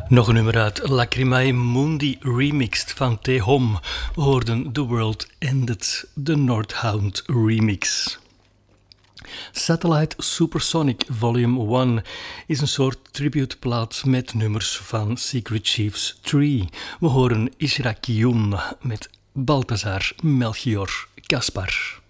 Nog een nummer uit Lacrimae Mundi remixed van T-Hom. We hoorden The World Ended, de Nordhound remix. Satellite Supersonic Volume 1 is een soort tributeplaat met nummers van Secret Chiefs 3. We horen Ishrakiun met Balthazar Melchior Caspar.